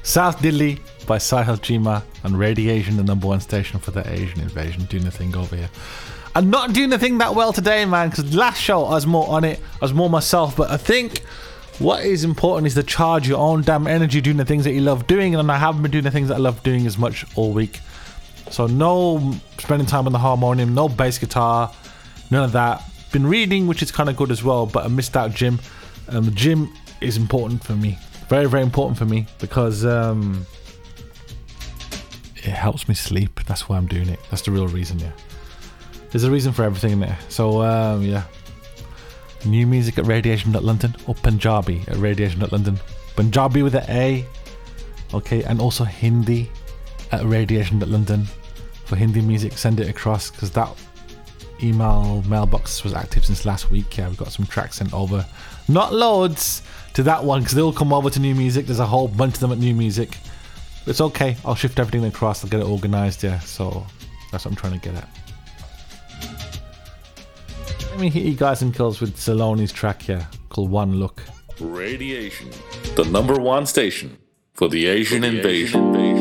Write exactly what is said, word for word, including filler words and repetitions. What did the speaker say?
South Delhi by Sahil Chima and Radiation, the number one station for the Asian invasion, doing the thing over here. I'm not doing the thing that well today, man, because last show I was more on it, I was more myself, but I think what is important is to charge your own damn energy doing the things that you love doing, and I haven't been doing the things that I love doing as much all week. So no spending time on the harmonium, no bass guitar, none of that. Been reading, which is kind of good as well, but I missed out gym. Um, the gym is important for me. Very, very important for me because um, it helps me sleep. That's why I'm doing it. That's the real reason, yeah. There's a reason for everything in there. So, um, yeah. New music at Radiation London or Punjabi at Radiation London. Punjabi with an A. Okay, and also Hindi at Radiation London. For Hindi music, send it across because that email mailbox was active since last week. Yeah, we've got some tracks sent over. Not loads to that one because they'll come over to new music. There's a whole bunch of them at new music. It's okay. I'll shift everything across. I'll get it organized. Yeah, so that's what I'm trying to get at. Let me hit you guys and kills with Saloni's track here called One Look. Radiation, the number one station for the Asian invasion.